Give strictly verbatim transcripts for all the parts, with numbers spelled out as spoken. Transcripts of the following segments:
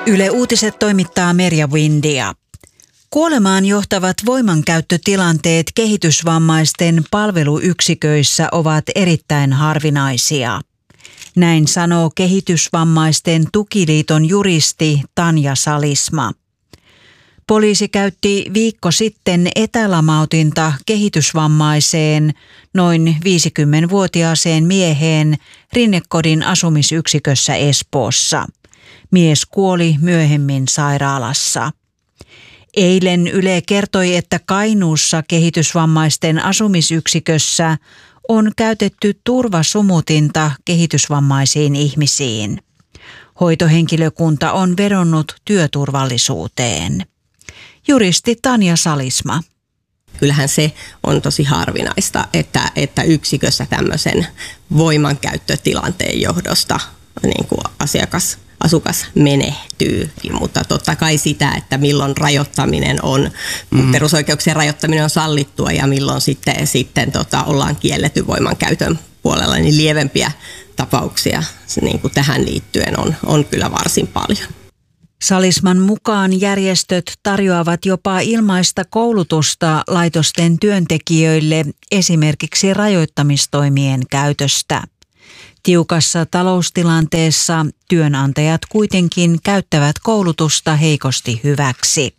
Yle Uutiset toimittaa Merja Windia. Kuolemaan johtavat voimankäyttötilanteet kehitysvammaisten palveluyksiköissä ovat erittäin harvinaisia. Näin sanoo Kehitysvammaisten tukiliiton juristi Tanja Salisma. Poliisi käytti viikko sitten etälamautinta kehitysvammaiseen noin viisikymmenvuotiaaseen mieheen Rinnekodin asumisyksikössä Espoossa. Mies kuoli myöhemmin sairaalassa. Eilen Yle kertoi, että Kainuussa kehitysvammaisten asumisyksikössä on käytetty turvasumutinta kehitysvammaisiin ihmisiin. Hoitohenkilökunta on vedonnut työturvallisuuteen. Juristi Tanja Salisma. Kyllähän se on tosi harvinaista, että, että yksikössä tämmöisen voimankäyttötilanteen johdosta niin kuin asiakas, asukas menehtyy. Mutta totta kai sitä, että milloin rajoittaminen on, mm. perusoikeuksien rajoittaminen on sallittua ja milloin sitten, sitten tota, ollaan kielletty voimankäytön puolella, niin lievempiä tapauksia niin kuin tähän liittyen on, on kyllä varsin paljon. Salisman mukaan järjestöt tarjoavat jopa ilmaista koulutusta laitosten työntekijöille esimerkiksi rajoittamistoimien käytöstä. Tiukassa taloustilanteessa työnantajat kuitenkin käyttävät koulutusta heikosti hyväksi.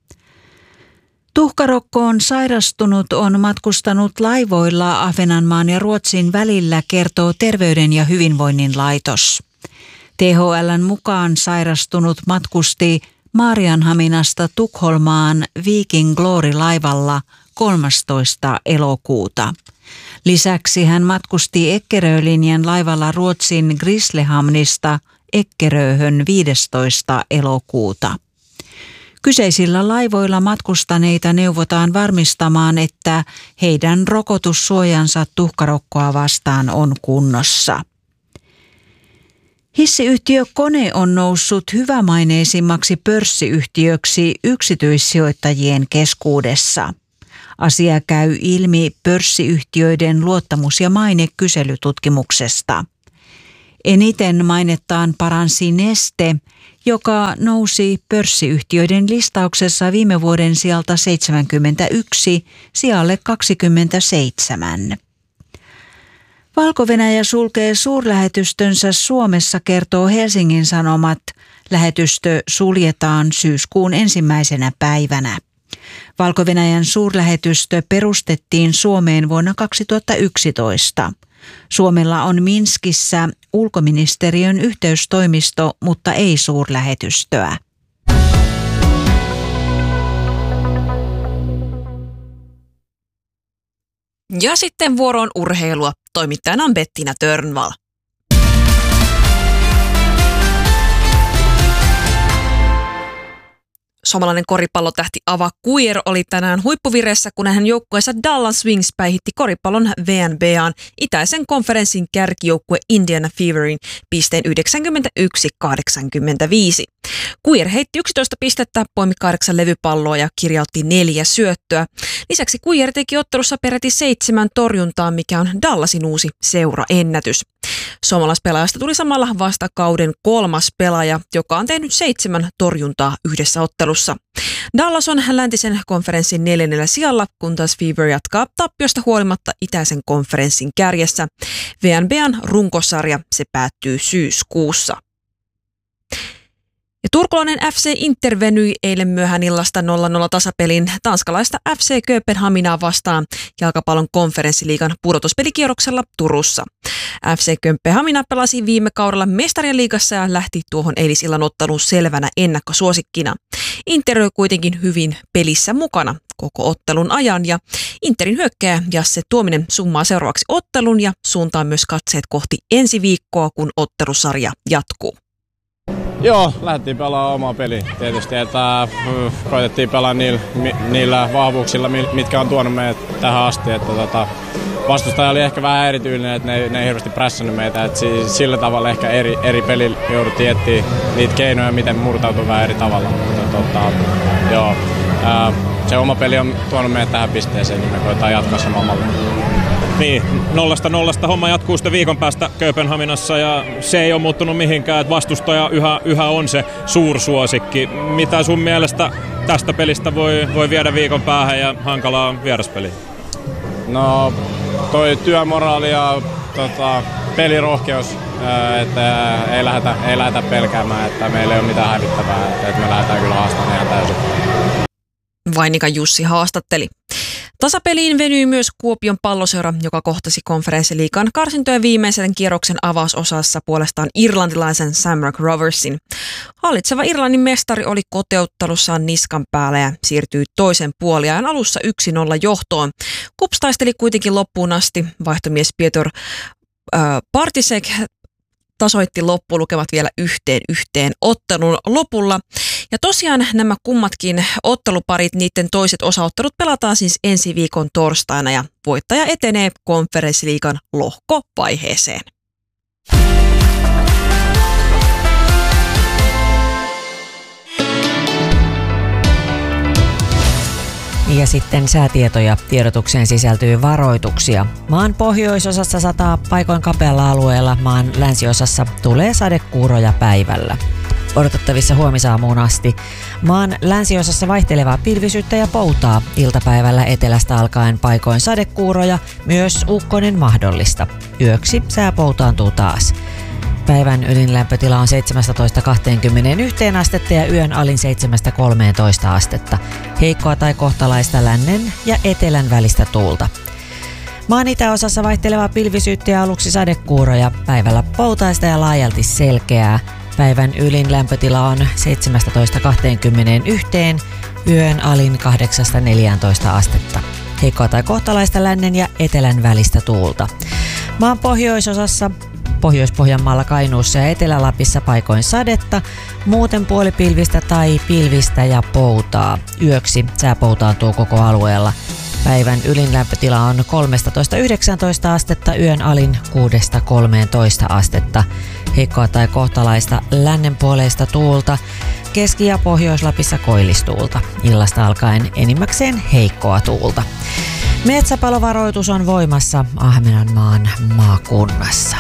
Tuhkarokkoon sairastunut on matkustanut laivoilla Ahvenanmaan ja Ruotsin välillä, kertoo Terveyden ja hyvinvoinnin laitos. T H L:n mukaan sairastunut matkusti Maarianhaminasta Tukholmaan Viking Glory-laivalla kolmastoista elokuuta. Lisäksi hän matkusti Eckerö-linjan laivalla Ruotsin Grisslehamnista Eckeröhön viidestoista elokuuta. Kyseisillä laivoilla matkustaneita neuvotaan varmistamaan, että heidän rokotussuojansa tuhkarokkoa vastaan on kunnossa. Hissiyhtiö Kone on noussut hyvämaineisimmaksi pörssiyhtiöksi yksityissijoittajien keskuudessa. Asia käy ilmi pörssiyhtiöiden luottamus- ja mainekyselytutkimuksesta. Eniten mainettaan paransi Neste, joka nousi pörssiyhtiöiden listauksessa viime vuoden sijalta seitsemänkymmentäyksi sijalle kaksikymmentäseitsemän. Valko-Venäjä sulkee suurlähetystönsä Suomessa, kertoo Helsingin Sanomat. Lähetystö suljetaan syyskuun ensimmäisenä päivänä. Valko-Venäjän suurlähetystö perustettiin Suomeen vuonna kaksituhattayksitoista. Suomella on Minskissä ulkoministeriön yhteystoimisto, mutta ei suurlähetystöä. Ja sitten vuoroon urheilua. Toimittajana on Bettina Törnvall. Suomalainen koripallotähti Ava Kuijer oli tänään huippuvireessä, kun hän joukkueensa Dallas Wings päihitti koripallon V N B A:n itäisen konferenssin kärkijoukkue Indiana Feverin pisteen yhdeksänkymmentäyksi kahdeksankymmentäviisi. Kuijer heitti yksitoista pistettä, poimi kahdeksan levypalloa ja kirjautti neljä syöttöä. Lisäksi Kuijer teki ottelussa peräti seitsemän torjuntaa, mikä on Dallasin uusi seuraennätys. Suomalaispelaajasta tuli samalla vasta kauden kolmas pelaaja, joka on tehnyt seitsemän torjuntaa yhdessä ottelussa. Dallas on läntisen konferenssin neljännellä sijalla, kun taas Fever jatkaa tappiosta huolimatta itäisen konferenssin kärjessä. V N B A:n runkosarja se päättyy syyskuussa. Ja turkulainen F C Inter venyi eilen myöhään illasta nolla nolla tasapelin tanskalaista F C Kööpenhaminaa vastaan jalkapallon konferenssiliigan pudotuspelikierroksella Turussa. F C Kööpenhamina pelasi viime kaudella mestarien liigassa ja lähti tuohon eilisillan otteluun selvänä ennakkosuosikkina. Inter oli kuitenkin hyvin pelissä mukana koko ottelun ajan ja Interin hyökkääjä Jasse Tuominen summaa seuraavaksi ottelun ja suuntaa myös katseet kohti ensi viikkoa, kun ottelusarja jatkuu. Joo, lähdettiin pelaamaan omaa peliä tietysti, että koitettiin pelaa niillä, niillä vahvuuksilla, mitkä on tuonut meidät tähän asti. Että tota, vastustaja oli ehkä vähän erityinen, että ne, ne ei hirveästi prässännyt meitä, että sillä tavalla ehkä eri, eri pelillä jouduttiin etsiä niitä keinoja, miten murtautuu vähän eri tavalla. Mutta tota, joo, ää, se oma peli on tuonut meidät tähän pisteeseen, niin me koetaan jatkaa samalla. Niin, nollasta nollasta homma jatkuu sitten viikon päästä Kööpenhaminassa ja se ei ole muuttunut mihinkään, että vastustaja yhä, yhä on se suursuosikki. Mitä sun mielestä tästä pelistä voi, voi viedä viikon päähän ja hankalaa vieraspeliin? No toi työmoraali ja tota, pelirohkeus, että ei lähdetä, ei lähdetä pelkäämään, että meillä ei ole mitään hävittävää, että me lähdetään kyllä haastamaan ihan täysin. Vainikan Jussi haastatteli. Tasapeliin venyi myös Kuopion Palloseura, joka kohtasi Konferenssiliigan karsintojen viimeisen kierroksen avausosassa puolestaan irlantilaisen Shamrock Roversin. Hallitseva Irlannin mestari oli koteuttelussaan niskan päällä ja siirtyi toisen puoliajan alussa yksi nolla johtoon. KuPS taisteli kuitenkin loppuun asti. Vaihtomies Piotr äh, Partisek tasoitti loppulukemat vielä yhteen yhteen ottelun lopulla. Ja tosiaan nämä kummatkin otteluparit, niiden toiset osaottelut pelataan siis ensi viikon torstaina ja voittaja etenee Konferenssiliigan lohkovaiheeseen. Ja sitten säätietoja. Tiedotukseen sisältyy varoituksia. Maan pohjoisosassa sataa paikoin kapealla alueella, maan länsiosassa tulee sadekuuroja päivällä. Odotettavissa huomisaamuun asti. Maan länsiosassa vaihtelevaa pilvisyyttä ja poutaa. Iltapäivällä etelästä alkaen paikoin sadekuuroja, myös ukkonen mahdollista. Yöksi sää poutaantuu taas. Päivän ylin lämpötila on seitsemästätoista kaksikymmentäyksi astetta ja yön alin seitsemästä kolmeentoista astetta. Heikkoa tai kohtalaista lännen ja etelän välistä tuulta. Maan itäosassa vaihtelevaa pilvisyyttä ja aluksi sadekuuroja. Päivällä poutaista ja laajalti selkeää. Päivän ylin lämpötila on seitsemästätoista kaksikymmentäyksi, yön alin kahdeksasta neljääntoista astetta. Heikkoa tai kohtalaista lännen ja etelän välistä tuulta. Maan pohjoisosassa Pohjois-Pohjanmaalla, Kainuussa ja Etelä-Lapissa paikoin sadetta, muuten puolipilvistä tai pilvistä ja poutaa. Yöksi sää poutaantuu koko alueella. Päivän ylin lämpötila on kolmestatoista yhdeksäntoista astetta, yön alin kuudesta kolmeentoista astetta. Heikkoa tai kohtalaista lännenpuoleista tuulta, Keski- ja Pohjois-Lapissa koillistuulta. Illasta alkaen enimmäkseen heikkoa tuulta. Metsäpalovaroitus on voimassa Ahvenanmaan maakunnassa.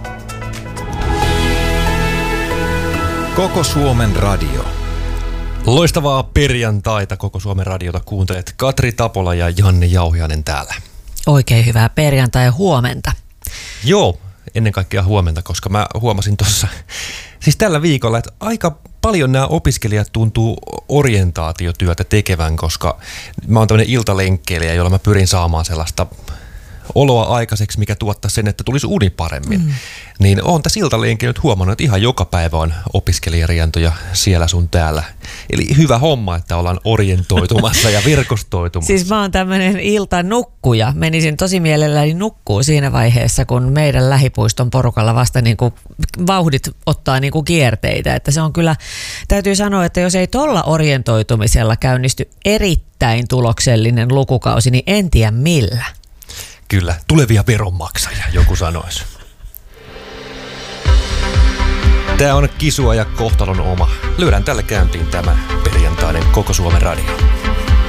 Koko Suomen radio. Loistavaa perjantaita Koko Suomen radiota kuuntelet. Katri Tapola ja Janne Jauhiainen täällä. Oikein hyvää perjantai ja huomenta. Joo, ennen kaikkea huomenta, koska mä huomasin tuossa siis tällä viikolla, että aika paljon nämä opiskelijat tuntuu orientaatiotyötä tekevän, koska mä oon tämmöinen iltalenkkeilijä, jolla mä pyrin saamaan sellaista oloa aikaiseksi, mikä tuottaa sen, että tulisi uni paremmin. Mm. Niin oon tässä iltalenkin nyt huomannut, että ihan joka päivä on opiskelijarientoja siellä sun täällä. Eli hyvä homma, että ollaan orientoitumassa ja verkostoitumassa. Siis mä oon tämmönen iltanukkuja. Menisin tosi mielelläni nukkuu siinä vaiheessa, kun meidän lähipuiston porukalla vasta niin kuin vauhdit ottaa niin kuin kierteitä. Että se on kyllä, täytyy sanoa, että jos ei tolla orientoitumisella käynnisty erittäin tuloksellinen lukukausi, niin en tiedä millä. Kyllä, tulevia veronmaksajia, joku sanoisi. Tämä on Kisua ja kohtalon oma. Lyödään tälle käyntiin tämä perjantainen Koko Suomen radio.